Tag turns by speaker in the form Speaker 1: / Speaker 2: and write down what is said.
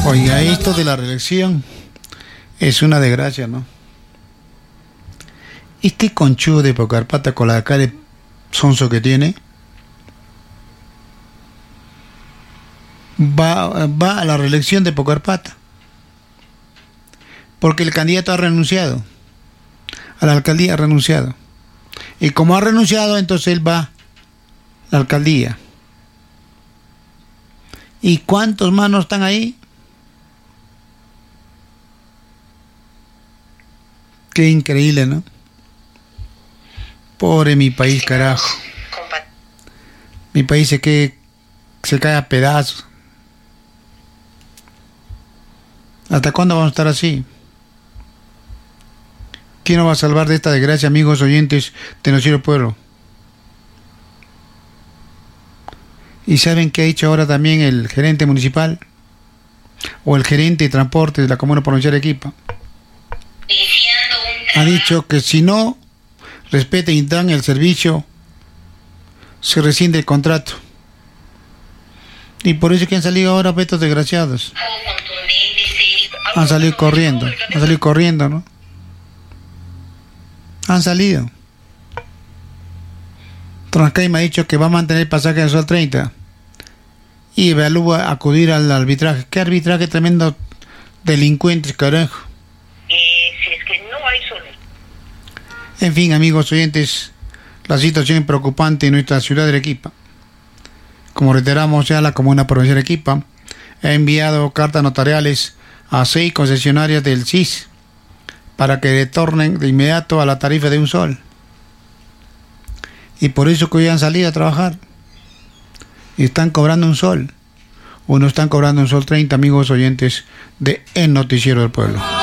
Speaker 1: Oiga, esto de la reelección es una desgracia, ¿no? Este conchudo de Pocarpata con la cara de sonso que tiene va a la reelección de Pocarpata porque el candidato ha renunciado a la alcaldía, ha renunciado, y como ha renunciado, entonces él va a la alcaldía. ¿Y cuántos manos están ahí? Qué increíble, ¿no? Pobre mi país, carajo. Mi país se cae a pedazos. ¿Hasta cuándo vamos a estar así? ¿Quién nos va a salvar de esta desgracia, amigos oyentes de Noticiero Pueblo? ¿Y saben qué ha dicho ahora también el gerente municipal? O el gerente de transporte de la Comuna Provincial de Arequipa. Ha dicho que si no respeten y dan el servicio, se rescinde el contrato. Y por eso es que han salido ahora estos desgraciados. Han salido corriendo, ¿no? Han salido. Transcay me ha dicho que va a mantener el pasaje de Sol 30 y evalúa acudir al arbitraje. ¿Qué arbitraje? Tremendo delincuentes, carajo.
Speaker 2: Si es que no hay sol.
Speaker 1: En fin, amigos oyentes, la situación es preocupante en nuestra ciudad de Arequipa. Como reiteramos, ya la Comuna Provincial de Arequipa ha enviado cartas notariales a 6 concesionarias del CIS para que retornen de inmediato a la tarifa de un sol. Y por eso que hoy han salido a trabajar y están cobrando un sol. O no están cobrando un sol 30, amigos oyentes de El Noticiero del Pueblo.